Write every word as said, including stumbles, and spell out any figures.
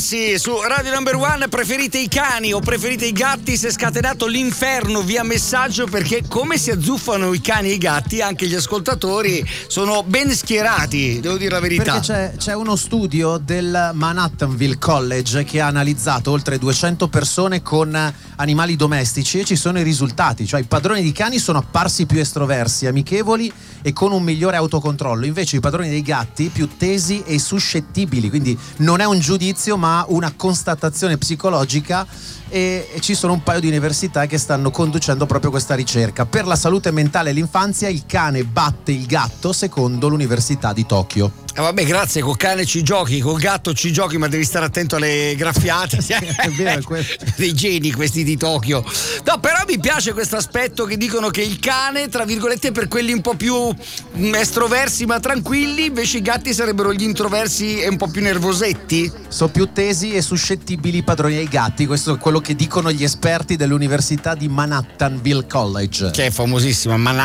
Sì, su Radio Number One, preferite i cani o preferite i gatti? Si è scatenato l'inferno via messaggio, perché come si azzuffano i cani e i gatti, anche gli ascoltatori sono ben schierati, devo dire la verità. Perché c'è, c'è uno studio del Manhattanville College che ha analizzato oltre duecento persone con animali domestici e ci sono i risultati, cioè i padroni di cani sono apparsi più estroversi, amichevoli e con un migliore autocontrollo, invece i padroni dei gatti più tesi e suscettibili, quindi non è un giudizio ma una constatazione psicologica, e, e ci sono un paio di università che stanno conducendo proprio questa ricerca. Per la salute mentale e l'infanzia il cane batte il gatto secondo l'Università di Tokyo. Eh vabbè, grazie, col cane ci giochi, col gatto ci giochi, ma devi stare attento alle graffiate. È vero, dei geni questi di Tokyo. No, però mi piace questo aspetto che dicono che il cane, tra virgolette, per quelli un po' più estroversi ma tranquilli, invece i gatti sarebbero gli introversi e un po' più nervosetti. Sono più tesi e suscettibili i padroni dei gatti, questo è quello che dicono gli esperti dell'Università di Manhattanville College, che è famosissima. Manhattan